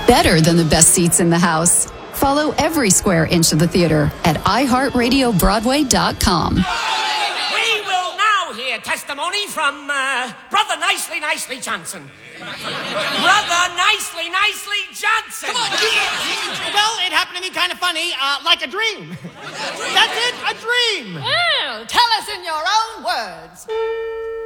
better than the best seats in the house. Follow every square inch of the theater at iHeartRadioBroadway.com. We will now hear testimony from Brother Nicely Johnson. Brother Nicely Johnson! Come on, well, it happened to me kind of funny, like a dream. That's it, a dream. Well, tell us in your own words.